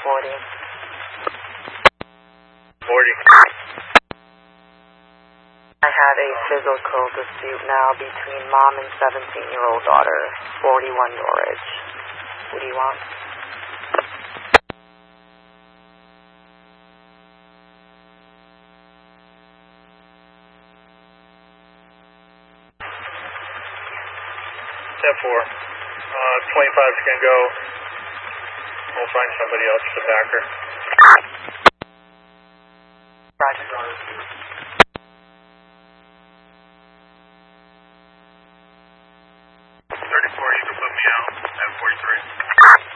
40. 40. I have a physical dispute now between mom and 17-year-old daughter, 41 Norridge. What do you want? Step 4. 25's going to go. We'll find somebody else to back her. Roger.